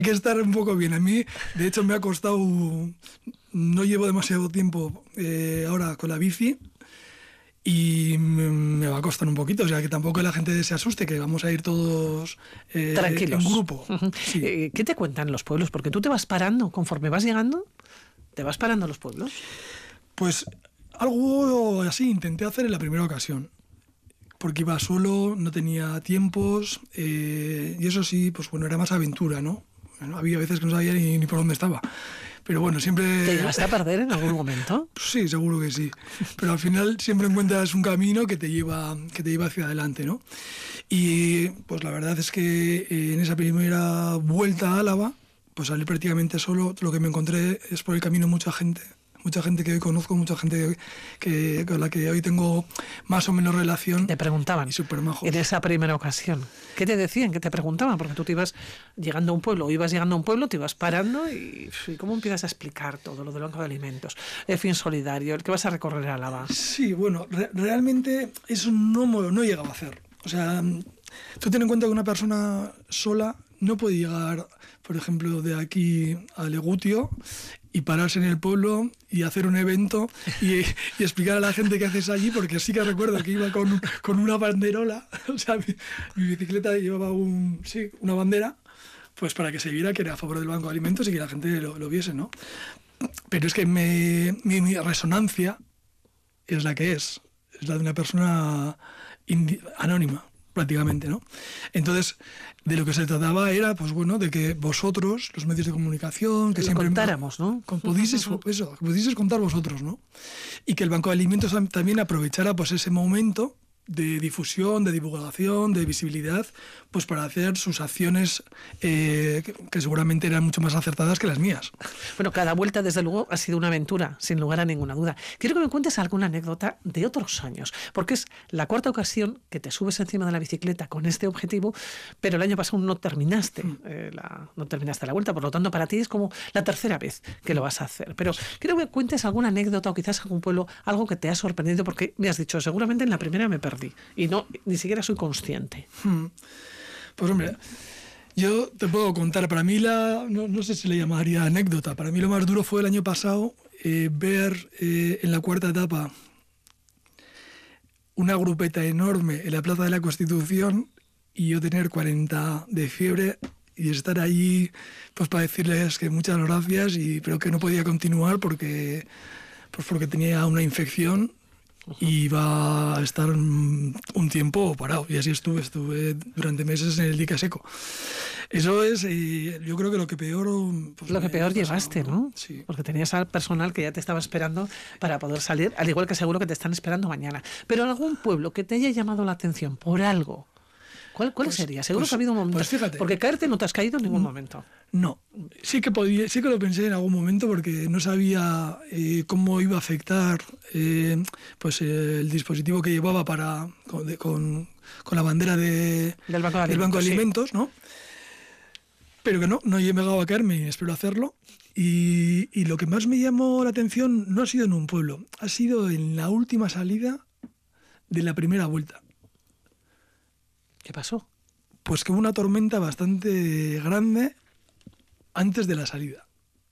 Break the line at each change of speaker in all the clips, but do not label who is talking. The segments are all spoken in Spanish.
Hay que estar un poco bien. A mí, de hecho, me ha costado... No llevo demasiado tiempo ahora con la bici y me va a costar un poquito. O sea, que tampoco la gente se asuste, que vamos a ir todos
tranquilos.
en grupo.
Sí. ¿Qué te cuentan los pueblos? Porque tú te vas parando, conforme vas llegando, ¿te vas parando a los pueblos?
Pues algo así intenté hacer en la primera ocasión. Porque iba solo, no tenía tiempos y eso sí, pues bueno, era más aventura, ¿no? Bueno, había veces que no sabía ni por dónde estaba. Pero bueno, siempre...
¿Te llegaste a perder en algún momento?
Sí, seguro que sí. Pero al final siempre encuentras un camino que te lleva hacia adelante, ¿no? Y pues la verdad es que en esa primera vuelta a Álava, pues salí prácticamente solo. Lo que me encontré es por el camino mucha gente que hoy conozco, mucha gente con la que hoy tengo más o menos relación.
Te preguntaban
y súper majos.
En esa primera ocasión. ¿Qué te decían? ¿Qué te preguntaban? Porque tú te ibas llegando a un pueblo, te ibas parando y ¿cómo empiezas a explicar todo lo del Banco de Alimentos? El fin solidario, el que vas a recorrer a Álava.
Sí, bueno, realmente eso no llegaba a hacer. O sea, tú ten en cuenta que una persona sola no puede llegar, por ejemplo, de aquí a Legutio y pararse en el pueblo y hacer un evento y explicar a la gente qué haces allí, porque sí que recuerdo que iba con una banderola, o sea, mi bicicleta llevaba una bandera, pues para que se viera que era a favor del Banco de Alimentos y que la gente lo viese, ¿no? Pero es que mi resonancia es la que es la de una persona anónima, prácticamente, ¿no? Entonces, de lo que se trataba era, pues bueno, de que vosotros, los medios de comunicación, que
lo
siempre
contáramos, ¿no?
Pudieseis contar vosotros, ¿no? Y que el Banco de Alimentos también aprovechara pues ese momento de difusión, de divulgación, de visibilidad, pues para hacer sus acciones que seguramente eran mucho más acertadas que las mías.
Bueno, cada vuelta, desde luego, ha sido una aventura, sin lugar a ninguna duda. Quiero que me cuentes alguna anécdota de otros años, porque es la cuarta ocasión que te subes encima de la bicicleta con este objetivo, pero el año pasado no terminaste la vuelta, por lo tanto, para ti es como la tercera vez que lo vas a hacer. Pero quiero que me cuentes alguna anécdota o quizás algún pueblo, algo que te ha sorprendido, porque me has dicho, seguramente en la primera me perdí y ni siquiera soy consciente.
Pues hombre, yo te puedo contar, para mí no sé si le llamaría anécdota, para mí lo más duro fue el año pasado ver en la cuarta etapa una grupeta enorme en la Plaza de la Constitución y yo tener 40 de fiebre y estar allí pues para decirles que muchas gracias, pero que no podía continuar porque tenía una infección y iba a estar un tiempo parado, y así estuve durante meses en el dique seco. Eso es, yo creo que lo que peor...
Pues lo que peor llevaste, ¿no?
Sí.
Porque tenías al personal que ya te estaba esperando para poder salir, al igual que seguro que te están esperando mañana. Pero algún pueblo que te haya llamado la atención por algo, ¿cuál sería? Seguro que ha habido un momento.
Pues fíjate,
porque caerte no te has caído en ningún momento.
No, sí que lo pensé en algún momento porque no sabía cómo iba a afectar pues el dispositivo que llevaba con la bandera del Banco de Alimentos, sí. ¿No? Pero que no he llegado a caerme y espero hacerlo. Y lo que más me llamó la atención no ha sido en un pueblo, ha sido en la última salida de la primera vuelta.
¿Qué pasó?
Pues que hubo una tormenta bastante grande antes de la salida.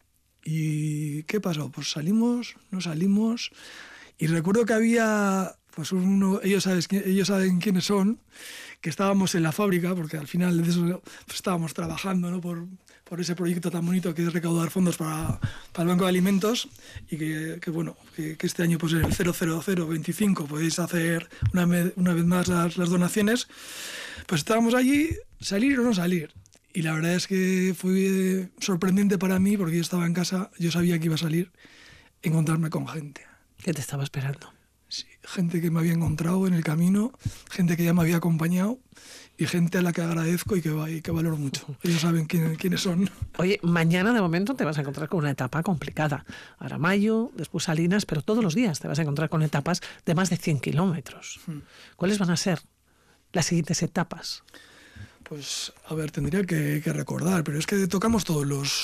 ¿Y qué pasó? Pues no salimos, y recuerdo que había pues ellos saben quiénes son, que estábamos en la fábrica, porque al final de eso pues estábamos trabajando, ¿no? por ese proyecto tan bonito que es recaudar fondos para el Banco de Alimentos, y que este año pues en el 00025 podéis hacer una vez más las donaciones. Pues estábamos allí, salir o no salir. Y la verdad es que fue sorprendente para mí, porque yo estaba en casa, yo sabía que iba a salir, encontrarme con gente.
¿Qué te estaba esperando?
Sí, gente que me había encontrado en el camino, gente que ya me había acompañado y gente a la que agradezco y que valoro mucho. Ellos saben quiénes son.
Oye, mañana de momento te vas a encontrar con una etapa complicada. Aramayo, después Salinas, pero todos los días te vas a encontrar con etapas de más de 100 kilómetros. ¿Cuáles van a ser las siguientes etapas?
Pues, a ver, tendría que recordar, pero es que tocamos todos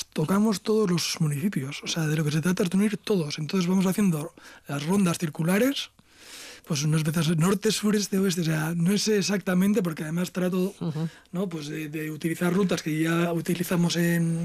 los municipios. O sea, de lo que se trata es de unir todos. Entonces vamos haciendo las rondas circulares pues unas veces norte, sur, este, oeste, o sea, no sé exactamente porque además trato, ¿no? Pues de utilizar rutas que ya utilizamos en